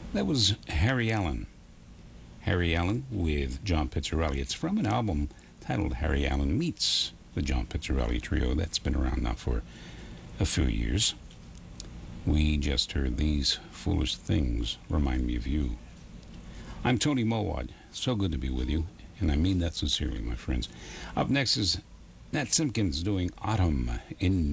That was Harry Allen. Harry Allen with John Pizzarelli. It's from an album titled Harry Allen Meets the John Pizzarelli Trio. That's been around now for a few years. We just heard These Foolish Things Remind Me of You. I'm Tony Mowat. So good to be with you, and I mean that sincerely, my friends. Up next is Nat Simpkins doing Autumn in